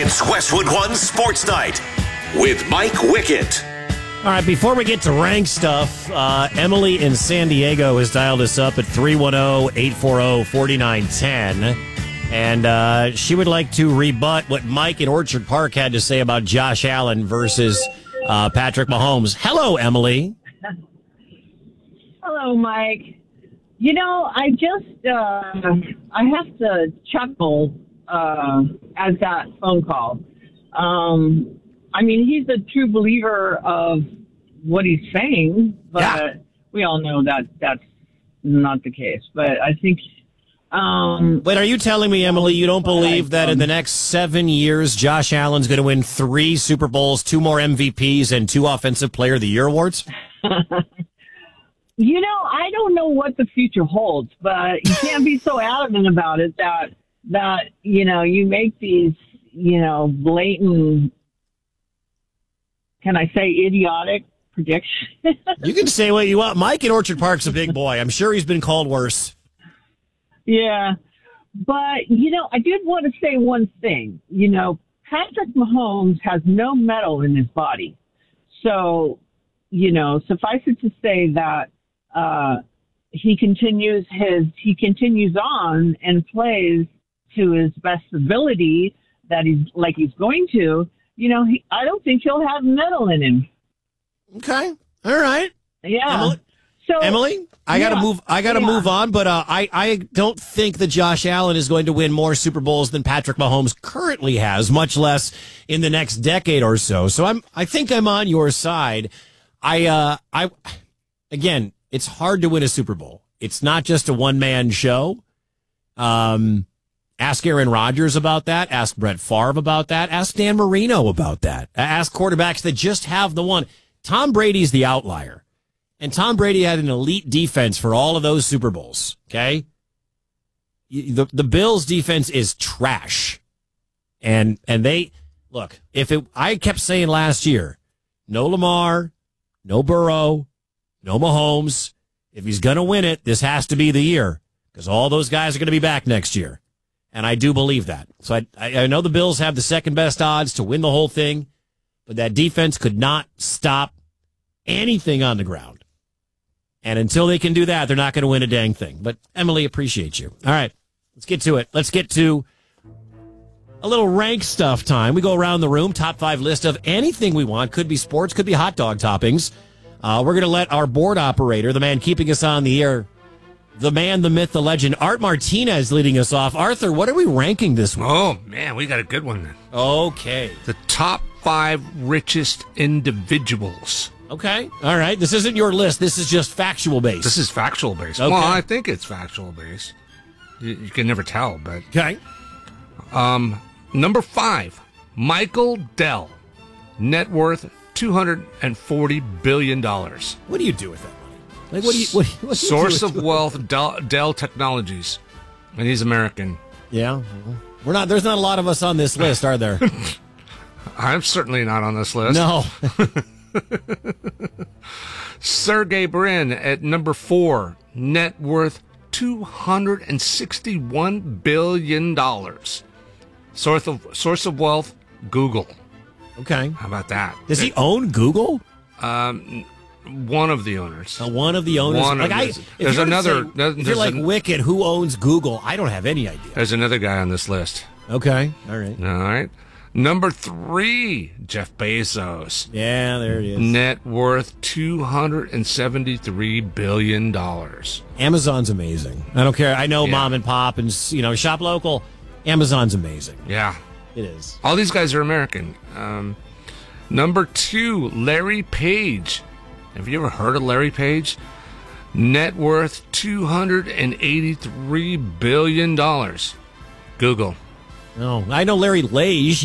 It's Westwood One Sports Night with Mike Wickett. All right, before we get to rank stuff, Emily in San Diego has dialed us up at 310-840-4910. And she would like to rebut what Mike in Orchard Park had to say about Josh Allen versus Patrick Mahomes. Hello, Emily. Hello, Mike. You know, I just, I have to chuckle at that phone call. I mean, he's a true believer of what he's saying, but we all know that that's not the case. But I think... Wait, are you telling me, Emily, you don't believe that in the next 7 years, Josh Allen's going to win 3 Super Bowls, 2 more MVPs, and 2 Offensive Player of the Year awards? You know, I don't know what the future holds, but you can't be so adamant about it that you know, you make these, you know, blatant, can I say idiotic predictions? You can say what you want. Mike in Orchard Park's a big boy. I'm sure he's been called worse. Yeah. But, you know, I did want to say one thing. You know, Patrick Mahomes has no metal in his body. So, you know, suffice it to say that he continues on and plays to his best ability that he's going to. You know, I don't think he'll have metal in him. Okay. All right. Yeah. Emily, I gotta move on, but I don't think that Josh Allen is going to win more Super Bowls than Patrick Mahomes currently has, much less in the next decade or so. So I think I'm on your side. Again, it's hard to win a Super Bowl. It's not just a one-man show. Ask Aaron Rodgers about that. Ask Brett Favre about that. Ask Dan Marino about that. Ask quarterbacks that just have the one. Tom Brady's the outlier. And Tom Brady had an elite defense for all of those Super Bowls, okay? The Bills' defense is trash. And they, look, I kept saying last year, no Lamar, no Burrow, no Mahomes. If he's going to win it, this has to be the year because all those guys are going to be back next year. And I do believe that. So I know the Bills have the second best odds to win the whole thing, but that defense could not stop anything on the ground. And until they can do that, they're not going to win a dang thing. But Emily, appreciate you. All right, let's get to it. Let's get to a little rank stuff time. We go around the room, top 5 list of anything we want. Could be sports, could be hot dog toppings. We're going to let our board operator, the man keeping us on the air, the man, the myth, the legend, Art Martinez leading us off. Arthur, what are we ranking this week? Oh, man, we got a good one then. Okay. The top 5 richest individuals. Okay. All right. This isn't your list. This is just factual based. This is factual based. Okay. Well, I think it's factual based. You can never tell, but... Okay. Number 5, Michael Dell. Net worth $240 billion. What do you do with that money? Like, what do you Source of wealth, Dell Technologies. And he's American. Yeah. There's not a lot of us on this list, are there? I'm certainly not on this list. No. Sergey Brin at number 4, net worth $261 billion. Source of wealth, Google. Okay. How about that? Does he own Google? One of the owners. One of the owners. There's another. If you're like Wicked, who owns Google? I don't have any idea. There's another guy on this list. Okay. All right. All right. Number 3, Jeff Bezos. Yeah, there it is. Net worth $273 billion. Amazon's amazing. I don't care. I know mom and pop and, shop local. Amazon's amazing. Yeah. It is. All these guys are American. Number 2, Larry Page. Have you ever heard of Larry Page? Net worth $283 billion. Google. No, I know Larry Lage.